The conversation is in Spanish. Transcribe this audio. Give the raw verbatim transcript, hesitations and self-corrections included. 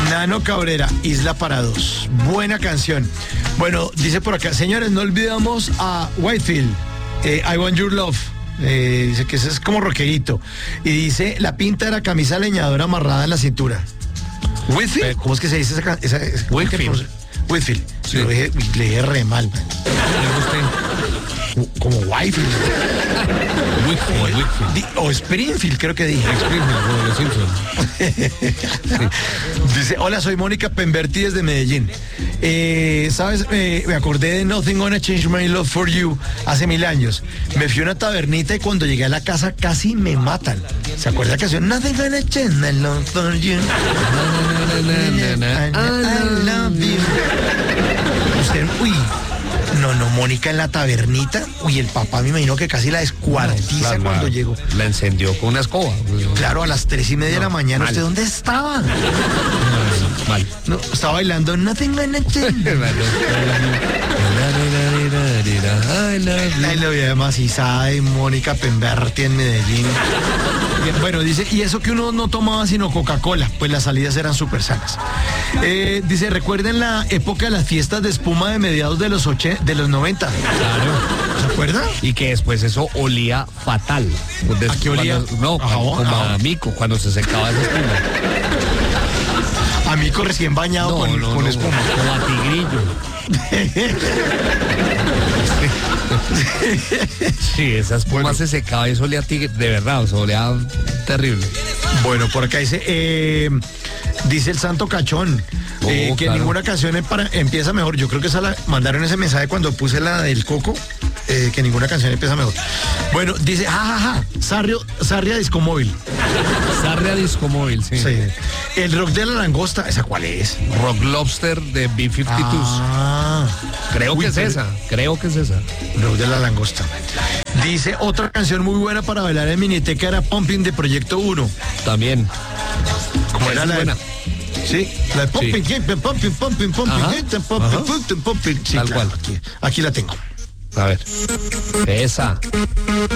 Nano Cabrera, Isla para dos. Buena canción. Bueno, dice por acá, señores, no olvidamos a Whitefield, eh, I Want Your Love. Eh, dice que ese es como rockerito. Y dice, la pinta de la camisa leñadora amarrada en la cintura. ¿Whitfield? ¿Cómo es que se dice esa canción? Whitfield. Whitfield. Sí. Lo dije, le dije re mal. Como Whitefield. Whitfield, Whitfield. Di- O Springfield, creo que dije. Springfield, como los Simpsons. Dice, hola, soy Mónica Pemberti desde Medellín. Eh, ¿Sabes? Eh, me acordé de Nothing Gonna Change My Love For You hace mil años. Me fui a una tabernita y cuando llegué a la casa casi me matan. ¿Se acuerda la canción? Nothing Gonna Change My Love For You. I love you. Usted, uy. No, no, Mónica en la tabernita. Uy, el papá me imagino que casi la descuartiza La- cuando la- llegó. La encendió con una escoba. Claro, a las tres y media de la mañana. mal. ¿Usted dónde estaba? Mal. No, estaba bailando Nothing Gonna Change. Ahí lo vi además Isada de Mónica Pemberti en Medellín. Bien, bueno, dice, y eso que uno no tomaba sino Coca-Cola, pues las salidas eran súper sanas. Eh, dice, recuerden la época de las fiestas de espuma de mediados de los oche, de los noventa. Claro. ¿Se acuerda? Y que después eso olía fatal. Des- ¿A qué olía? cuando- no, ¿A jabón? como Ah. a mico, cuando se secaba esa espuma. Amigo recién bañado No, con, no, con no, espuma. como a tigrillo. Sí, esa espuma Bueno. se secaba y eso olía a tigre, de verdad, o sea, olía terrible. Bueno, por acá dice, eh, dice el Santo Cachón, Oh, eh, que claro. ninguna canción es para, empieza mejor. Yo creo que esa la mandaron ese mensaje cuando puse la del Coco, eh, que ninguna canción empieza mejor. Bueno, dice, jajaja, Sarrio, Sarria Discomóvil. Sarria Disco Móvil, sí. Sí. El rock de la langosta, ¿esa cuál es? Rock Lobster de B cincuenta y dos. Ah, Creo uy, que es pero- esa, creo que es esa. rock de la langosta. Dice, otra canción muy buena para bailar en Miniteca era Pumping de Proyecto uno. También. ¿Cómo era Esa la es de- buena. Sí, la de Pumping, Sí. pumping, pumping, pumping, pumping, Ajá, pumping, ajá. pumping, pumping. Sí, Tal claro, cual. Aquí, aquí la tengo. A ver. Esa.